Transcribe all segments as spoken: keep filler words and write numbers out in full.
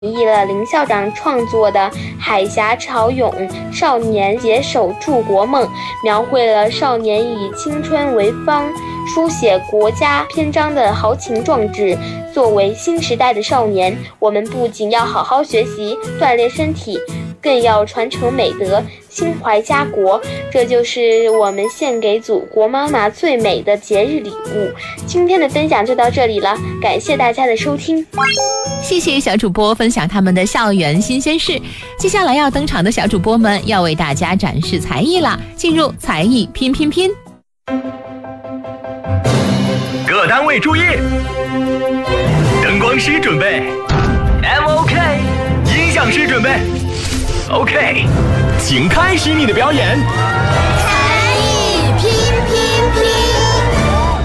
译了林校长创作的《海峡潮涌，少年携手筑国梦》，描绘了少年以青春为方，书写国家篇章的豪情壮志。作为新时代的少年，我们不仅要好好学习锻炼身体，更要传承美德，心怀家国。这就是我们献给祖国妈妈最美的节日礼物。今天的分享就到这里了，感谢大家的收听。 谢谢小主播分享他们的校园新鲜事。接下来要登场的小主播们要为大家展示才艺了，进入才艺拼拼拼。 各单位注意，灯光师准备 M O K， 音响师准备 OK， 请开始你的表演。 才艺拼拼拼。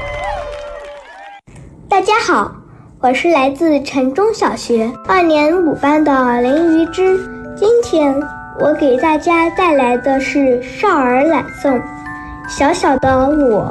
大家好，我是来自城中小学二年五班的林于之。今天我给大家带来的是少儿朗诵《小小的我》。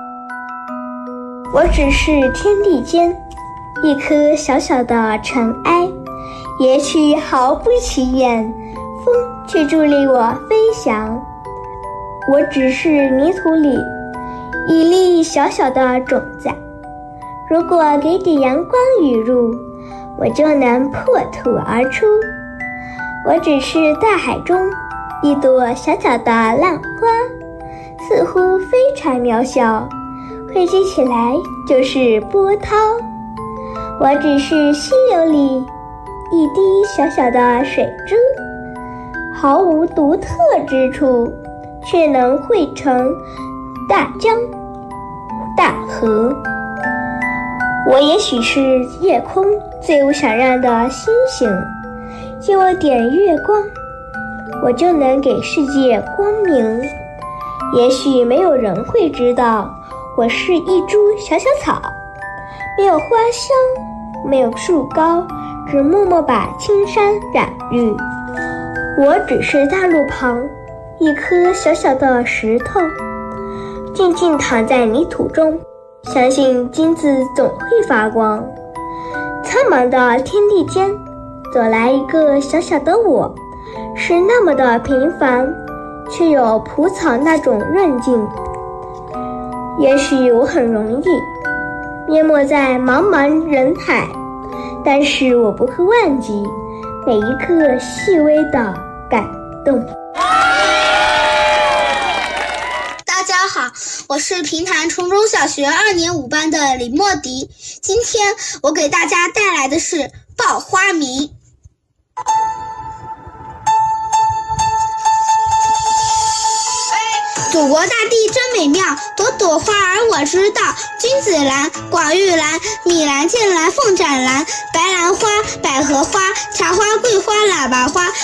我只是天地间一颗小小的尘埃，也许毫不起眼，风却助力我飞翔。我只是泥土里一粒小小的种子，如果给点阳光雨露，我就能破土而出。我只是大海中一朵小小的浪花，似乎非常渺小，汇集起来就是波涛。我只是溪流里一滴小小的水珠，毫无独特之处，却能汇成大江大河。我也许是夜空最无闪亮的星星，借我点月光，我就能给世界光明。也许没有人会知道，我是一株小小草，没有花香，没有树高，只默默把青山染绿。我只是大路旁一颗小小的石头，静静躺在泥土中，相信金子总会发光。苍茫的天地间，走来一个小小的我，是那么的平凡，却有蒲草那种韧劲。也许我很容易淹没在茫茫人海，但是我不会忘记每一刻细微的感动。 大家好，我是平潭崇中小学二年五班的李莫迪。今天我给大家带来的是报花迷。祖国大地真美妙，朵朵花儿我知道。君子兰、广玉兰、米兰、剑兰、凤展兰、白兰花、百合花、茶花、桂花、喇叭花、